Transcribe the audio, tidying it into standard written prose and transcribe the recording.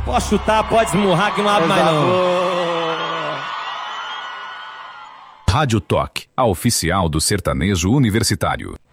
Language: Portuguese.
Pode chutar, pode esmurrar que não abre mais não. Rádio Toque, a oficial do sertanejo universitário.